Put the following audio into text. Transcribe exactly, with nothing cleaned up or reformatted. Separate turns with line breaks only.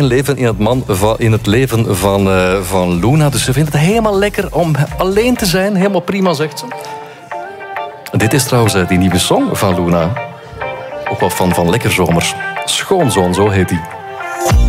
geen leven in het, man, in het leven van, uh, van Luna. Dus ze vindt het helemaal lekker om alleen te zijn. Helemaal prima, zegt ze. Dit is trouwens die nieuwe song van Luna. Ook wel van, van Lekker Zomers. Schoonzoon, zo heet die.